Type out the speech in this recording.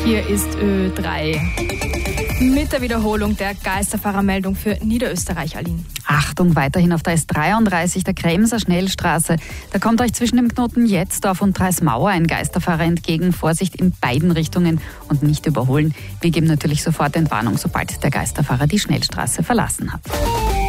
Hier ist Ö3. Mit der Wiederholung der Geisterfahrermeldung für Niederösterreich, Aline. Achtung, weiterhin auf der S33, der Kremser Schnellstraße. Da kommt euch zwischen dem Knoten Jetzdorf und Dreismauer ein Geisterfahrer entgegen. Vorsicht in beiden Richtungen und nicht überholen. Wir geben natürlich sofort Entwarnung, sobald der Geisterfahrer die Schnellstraße verlassen hat.